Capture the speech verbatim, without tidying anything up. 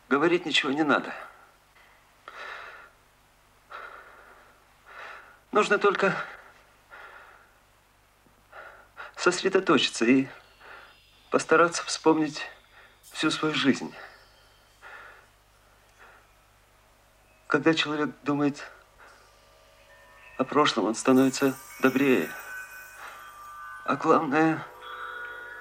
Говорить ничего не надо. Нужно только сосредоточиться и постараться вспомнить всю свою жизнь. Когда человек думает о прошлом, он становится добрее. А главное,